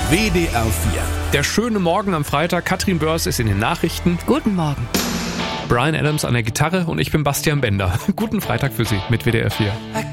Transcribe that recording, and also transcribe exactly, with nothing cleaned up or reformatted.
W D R vier. Der schöne Morgen am Freitag. Katrin Börs ist in den Nachrichten. Guten Morgen. Bryan Adams an der Gitarre und ich bin Bastian Bender. Guten Freitag für Sie mit W D R vier.